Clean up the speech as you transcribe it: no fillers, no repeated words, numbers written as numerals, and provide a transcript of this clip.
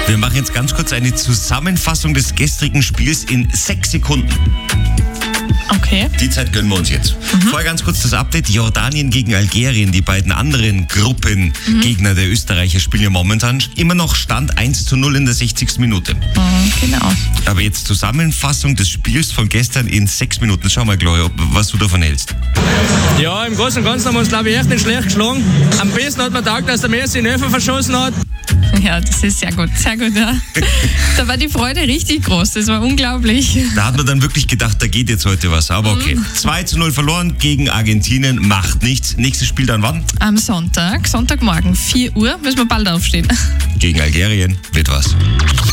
Wir machen jetzt ganz kurz eine Zusammenfassung des gestrigen Spiels in 6 Sekunden. Okay. Die Zeit gönnen wir uns jetzt. Vorher ganz kurz das Update. Jordanien gegen Algerien, die beiden anderen Gruppengegner der Österreicher, spielen ja momentan immer noch Stand 1:0 in der 60. Minute. Genau. Aber jetzt Zusammenfassung des Spiels von gestern in 6 Minuten. Schau mal, Gloria, was du davon hältst. Ja, im Großen und Ganzen haben wir uns, glaube ich, echt nicht schlecht geschlagen. Am besten hat man gedacht, dass der Messi in Elfer verschossen hat. Ja, das ist sehr gut, ja. Da war die Freude richtig groß, das war unglaublich. Da hat man dann wirklich gedacht, da geht jetzt heute was. Aber okay. 2:0 verloren gegen Argentinien, macht nichts. Nächstes Spiel dann wann? Am Sonntagmorgen, 4 Uhr, müssen wir bald aufstehen. Gegen Algerien wird was.